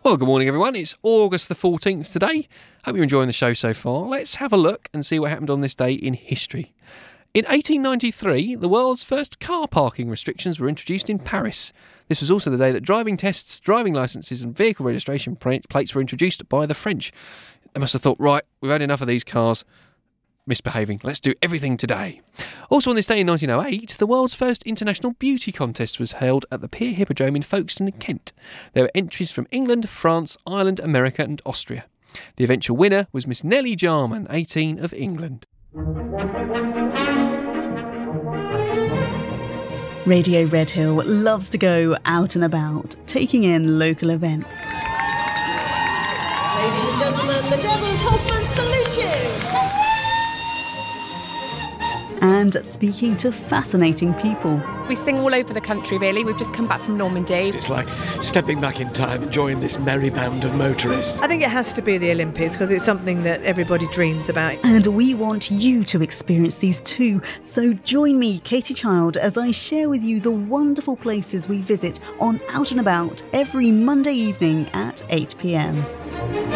Well, good morning, everyone. It's August the 14th today. Hope you're enjoying the show so far. Let's have a look and see what happened on this day in history. In 1893, the world's first car parking restrictions were introduced in Paris. This was also the day that driving tests, driving licences and vehicle registration plates were introduced by the French. They must have thought, right, we've had enough of these cars misbehaving. Let's do everything today. Also on this day in 1908, the world's first international beauty contest was held at the Pier Hippodrome in Folkestone, Kent. There were entries from England, France, Ireland, America and Austria. The eventual winner was Miss Nellie Jarman, 18, of England. Radio Redhill loves to go out and about, taking in local events. Ladies and gentlemen, the Devil's Horsemen salute you! And speaking to fascinating people. We sing all over the country, really. We've just come back from Normandy. It's like stepping back in time and joining this merry band of motorists. I think it has to be the Olympics because it's something that everybody dreams about. And we want you to experience these too. So join me, Katie Child, as I share with you the wonderful places we visit on Out and About every Monday evening at 8 p.m.